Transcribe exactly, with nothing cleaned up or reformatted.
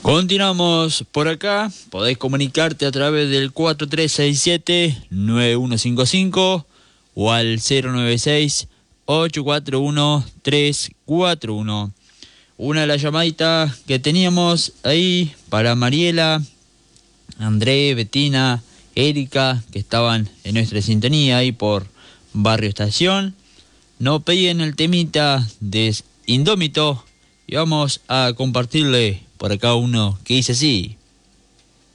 Continuamos por acá. Podés comunicarte a través del cuatro tres seis siete nueve uno cinco cinco o al cero nueve seis ocho cuatro uno tres cuatro uno. Una de las llamaditas que teníamos ahí para Mariela, André, Betina, Erika, que estaban en nuestra sintonía ahí por Barrio Estación. Nos pedían el temita de Indómito y vamos a compartirle por acá uno que dice así.